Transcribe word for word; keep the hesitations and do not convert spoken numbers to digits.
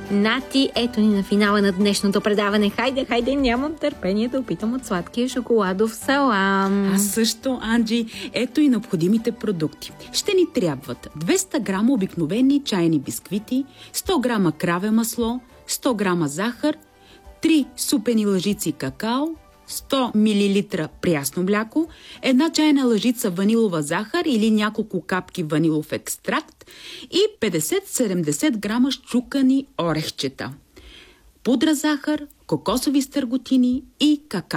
Нати, ето ни на финала на днешното предаване. Хайде, хайде, нямам търпение да опитам от сладкия шоколадов салам. Аз също, Анджи. Ето и необходимите продукти. Ще ни трябват двеста грама обикновени чайни бисквити, сто грама краве масло, сто грама захар, три супени лъжици какао, сто милилитра прясно мляко, една чайна лъжица ванилова захар или няколко капки ванилов екстракт и петдесет до седемдесет грама счукани орехчета, пудра захар, кокосови стърготини и какао.